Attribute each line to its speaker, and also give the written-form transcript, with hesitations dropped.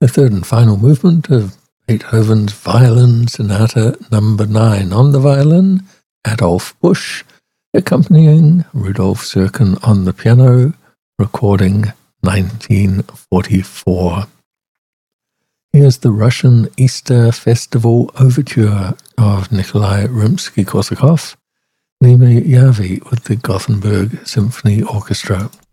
Speaker 1: The third and final movement of Beethoven's Violin Sonata No. 9 on the violin, Adolf Busch, accompanying Rudolf Serkin on the piano, recording 1944. Here's the Russian Easter Festival Overture of Nikolai Rimsky-Korsakov, Nime Yavi with the Gothenburg Symphony Orchestra.